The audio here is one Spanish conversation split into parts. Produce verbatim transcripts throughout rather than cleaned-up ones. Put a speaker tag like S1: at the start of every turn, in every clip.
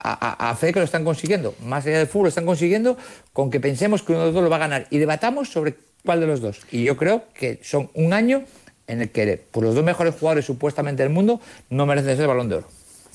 S1: a, a, a fe que lo están consiguiendo. Más allá del fútbol lo están consiguiendo con que pensemos que uno de los dos lo va a ganar y debatamos sobre cuál de los dos. Y yo creo que son un año en el que pues, los dos mejores jugadores supuestamente del mundo no merecen ser el Balón de Oro.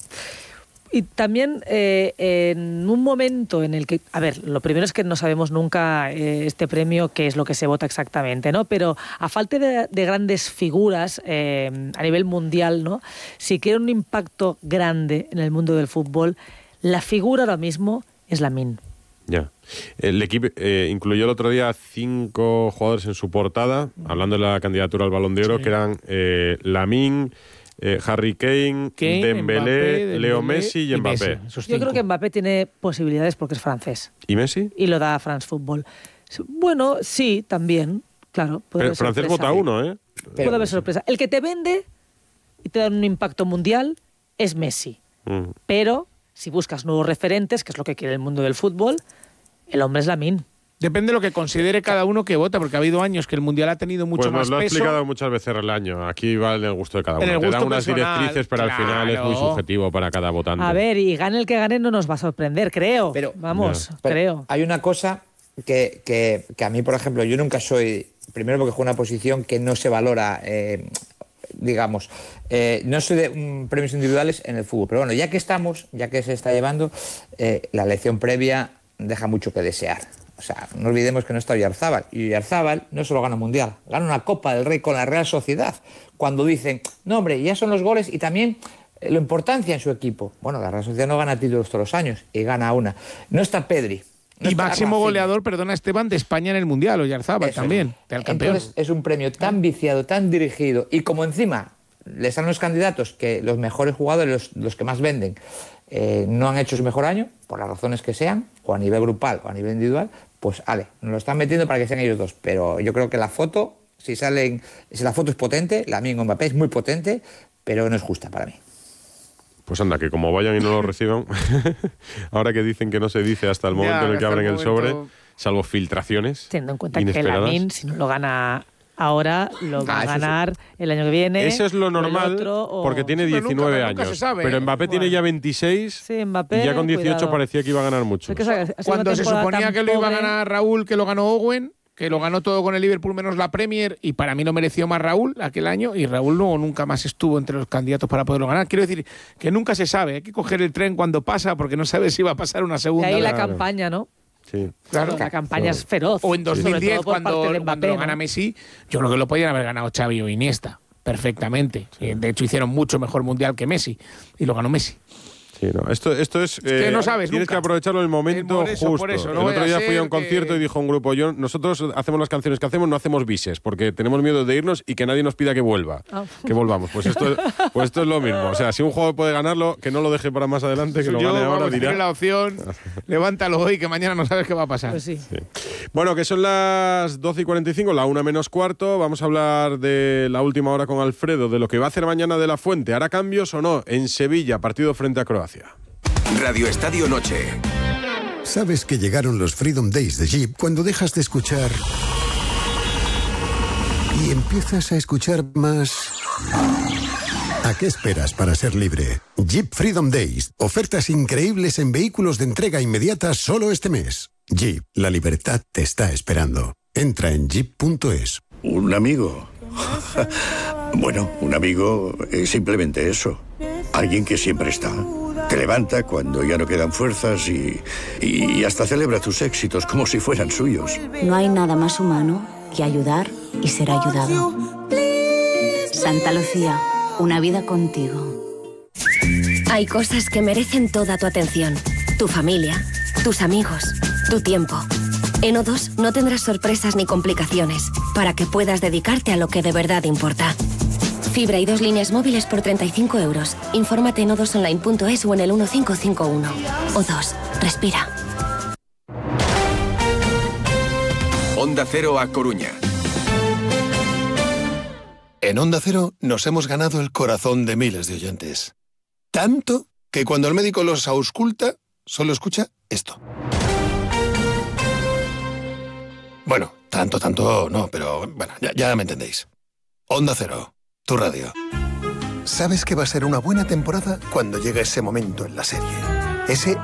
S2: Y también eh, en un momento en el que, a ver, lo primero es que no sabemos nunca eh, este premio qué es lo que se vota exactamente, ¿no? Pero a falta de, de grandes figuras eh, a nivel mundial, ¿no? Si quiere un impacto grande en el mundo del fútbol, la figura ahora mismo es Lamine.
S3: Ya. El equipo eh, incluyó el otro día cinco jugadores en su portada, hablando de la candidatura al Balón de Oro, sí. que eran eh, Lamine, eh, Harry Kane, Kane Dembélé, Mbappé, Leo Dembélé, Messi y Mbappé.
S2: Messi, Yo creo que Mbappé tiene posibilidades porque es francés.
S3: ¿Y Messi?
S2: Y lo da France Football. Bueno, sí, también, claro.
S3: Pero francés vota uno, ¿eh?
S2: Puede haber sorpresa. El que te vende y te da un impacto mundial es Messi. Mm. Pero si buscas nuevos referentes, que es lo que quiere el mundo del fútbol, el hombre es Lamine.
S4: Depende de lo que considere cada uno que vota, porque ha habido años que el Mundial ha tenido mucho
S3: pues
S4: más peso.
S3: Pues nos lo ha explicado muchas veces el año. Aquí va en el gusto de cada uno. Te dan unas
S4: personal,
S3: directrices, pero
S4: claro.
S3: al final es muy subjetivo para cada votante.
S2: A ver, y gane el que gane no nos va a sorprender, creo. Pero, Vamos,
S1: pero
S2: creo.
S1: Hay una cosa que, que, que a mí, por ejemplo, yo nunca soy... Primero porque juego una posición que no se valora... Eh, digamos, eh, no soy de um, premios individuales en el fútbol, pero bueno, ya que estamos, ya que se está llevando, eh, la elección previa deja mucho que desear. O sea, no olvidemos que no está Oyarzábal, y Oyarzábal no solo gana un Mundial, gana una Copa del Rey con la Real Sociedad, cuando dicen, no hombre, ya son los goles y también eh, la importancia en su equipo. Bueno, la Real Sociedad no gana títulos todos los años, y gana una. No está Pedri. No
S4: y
S1: está
S4: máximo
S1: Rafinha.
S4: goleador, perdona Esteban, de España en el Mundial, Oyarzábal también, del campeón.
S1: Entonces es un premio tan viciado, tan dirigido, y como encima les salen los candidatos que los mejores jugadores, los, los que más venden, eh, no han hecho su mejor año, por las razones que sean, o a nivel grupal o a nivel individual, pues ale, nos lo están metiendo para que sean ellos dos. Pero yo creo que la foto, si salen, si la foto es potente, la mía con Mbappé es muy potente, pero no es justa para mí.
S3: Pues anda, que como vayan y no lo reciban, ahora que dicen que no se dice hasta el momento ya, en el que abren el, el sobre, salvo filtraciones
S2: teniendo en cuenta
S3: inesperadas.
S2: Que Lamine, si no lo gana ahora, lo va
S1: ah,
S2: a ganar
S1: sí.
S2: el año que viene.
S3: Eso es lo normal,
S2: otro, o...
S3: porque tiene diecinueve
S4: nunca, nunca
S3: años.
S4: sabe,
S3: pero Mbappé
S2: ¿eh?
S3: tiene
S2: Bueno.
S3: ya veintiséis
S2: sí, Mbappé,
S3: y ya con dieciocho
S2: cuidado.
S3: parecía que iba a ganar mucho.
S2: Es que esa,
S4: Cuando se suponía que lo iba a
S2: pobre.
S4: ganar Raúl, que lo ganó Owen, que lo ganó todo con el Liverpool menos la Premier, y para mí lo mereció más Raúl aquel año, y Raúl luego nunca más estuvo entre los candidatos para poderlo ganar. Quiero decir que nunca se sabe, hay que coger el tren cuando pasa, porque no sabes si va a pasar una segunda.
S2: Y ahí la
S3: Claro.
S2: campaña, ¿no?
S3: Sí.
S4: Claro,
S2: la campaña
S3: claro.
S2: es feroz.
S4: O en dos mil diez,
S2: sobre todo por
S4: cuando,
S2: parte de Mbappé,
S4: cuando lo
S2: ¿no?
S4: gana Messi, yo creo que lo podían haber ganado Xavi o Iniesta, perfectamente. Sí. De hecho, hicieron mucho mejor mundial que Messi, y lo ganó Messi.
S3: Sí, no. Esto, esto es,
S4: es que
S3: eh,
S4: no sabes
S3: tienes
S4: nunca.
S3: que aprovecharlo en el momento
S4: por eso,
S3: justo.
S4: por eso, no
S3: el
S4: vaya
S3: otro día
S4: a
S3: fui a un
S4: ser
S3: concierto
S4: que-
S3: y dijo un grupo, yo nosotros hacemos las canciones que hacemos, no hacemos bises, porque tenemos miedo de irnos y que nadie nos pida que vuelva.
S2: Ah.
S3: Que volvamos. Pues esto, pues esto es lo mismo. O sea, si un jugador puede ganarlo, que no lo deje para más adelante, que lo
S4: yo,
S3: gane ahora,
S4: vamos,
S3: dirá.
S4: tiene la opción, levántalo hoy, que mañana no sabes qué va a pasar.
S2: Pues sí.
S3: Sí. Bueno, que son las doce y cuarenta y cinco, la una menos cuarto. Vamos a hablar de la última hora con Alfredo, de lo que va a hacer mañana De La Fuente. ¿Hará cambios o no en Sevilla, partido frente a Croacia?
S5: Radio Estadio Noche.
S6: Sabes que llegaron los Freedom Days de Jeep cuando dejas de escuchar y empiezas a escuchar más. ¿A qué esperas para ser libre? Jeep Freedom Days. Ofertas increíbles en vehículos de entrega inmediata solo este mes. Jeep, la libertad te está esperando. Entra en jeep punto es.
S7: ¿Un amigo? Bueno, un amigo es simplemente eso. Alguien que siempre está. Te levanta cuando ya no quedan fuerzas y, y hasta celebra tus éxitos como si fueran suyos.
S8: No hay nada más humano que ayudar y ser ayudado. Santa Lucía, una vida contigo.
S9: Hay cosas que merecen toda tu atención. Tu familia, tus amigos, tu tiempo. En O dos no tendrás sorpresas ni complicaciones para que puedas dedicarte a lo que de verdad importa. Fibra y dos líneas móviles por treinta y cinco euros. Infórmate en o dos online punto es o en el uno cinco cinco uno. O dos, respira.
S5: Onda Cero a Coruña.
S10: En Onda Cero nos hemos ganado el corazón de miles de oyentes. Tanto que cuando el médico los ausculta, solo escucha esto. Bueno, tanto, tanto no, pero bueno, ya, ya me entendéis. Onda Cero, tu radio. Sabes que va a ser una buena temporada cuando llegue ese momento en la serie. Ese